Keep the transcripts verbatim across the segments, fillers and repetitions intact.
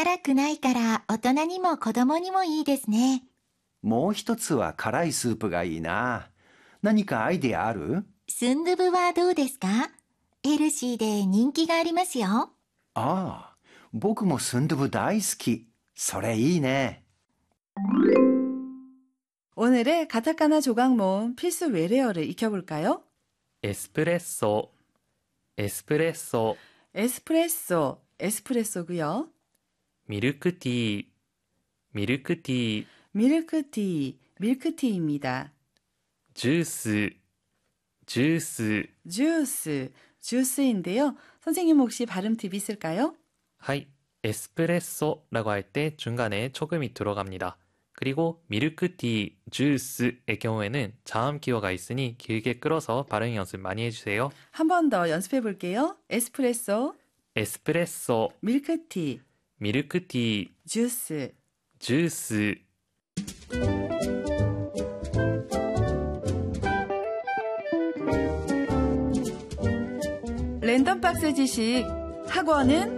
辛くないから大人にも子供にもいいですね。 もう一つは辛いスープがいいな。何かアイデアある？ スンドゥブはどうですか？ヘルシーで人気がありますよ。 ああ、僕もスンドゥブ大好き。それいいね。 오늘의 가타카나 조각 모음 필수 외래어를 익혀볼까요? 에스프레소, 에스프레소, 에스프레소, 에스프레소고요. 밀크티, 밀크티, 밀크티, 밀크티입니다. 주스, 주스. 주스, 주스인데요. 선생님 혹시 발음 팁 있을까요? はい、 에스프레소라고 할 때 중간에 초금이 들어갑니다. 그리고 밀크티, 주스의 경우에는 자음 기호가 있으니 길게 끌어서 발음 연습 많이 해주세요. 한 번 더 연습해 볼게요. 에스프레소, 에스프레소, 밀크티, 밀크티, 주스. 주스. 랜덤 박스 지식 학원은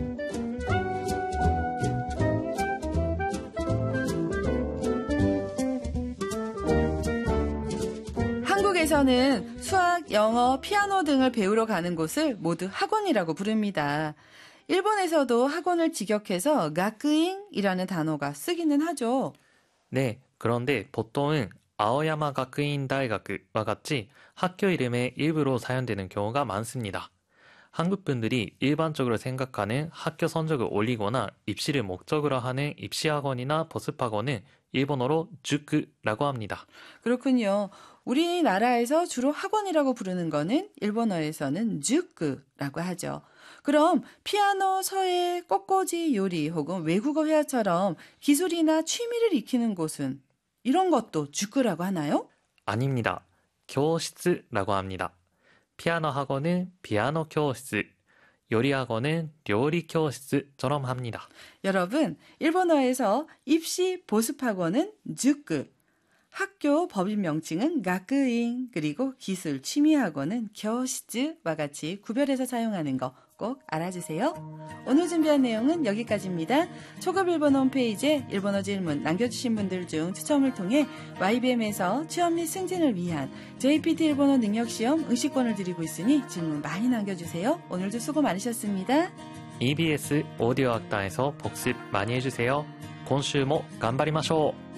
한국에서는 수학, 영어, 피아노 등을 배우러 가는 곳을 모두 학원이라고 부릅니다. 일본에서도 학원을 직역해서 가크잉이라는 단어가 쓰기는 하죠. 네, 그런데 보통은 아오야마 가쿠인 다이가크와 같이 학교 이름의 일부로 사용되는 경우가 많습니다. 한국 분들이 일반적으로 생각하는 학교 성적을 올리거나 입시를 목적으로 하는 입시학원이나 보습학원은 일본어로 주크라고 합니다. 그렇군요. 우리나라에서 주로 학원이라고 부르는 거는 일본어에서는 주크라고 하죠. 그럼 피아노, 서예, 꽃꽂이 요리 혹은 외국어 회화처럼 기술이나 취미를 익히는 곳은 이런 것도 주크라고 하나요? 아닙니다. 교室라고 합니다. 피아노 학원은 피아노 교室, 요리 학원은 요리 교室처럼 합니다. 여러분, 일본어에서 입시 보습학원은 주크, 학교 법인 명칭은 가크잉, 그리고 기술 취미학원은 교시즈와 같이 구별해서 사용하는 거 꼭 알아주세요. 오늘 준비한 내용은 여기까지입니다. 초급 일본어 홈페이지에 일본어 질문 남겨주신 분들 중 추첨을 통해 와이비엠에서 취업 및 승진을 위한 제이피티 일본어 능력시험 응시권을 드리고 있으니 질문 많이 남겨주세요. 오늘도 수고 많으셨습니다. 이비에스 오디오 학당에서 복습 많이 해주세요. 今週も頑張りましょう。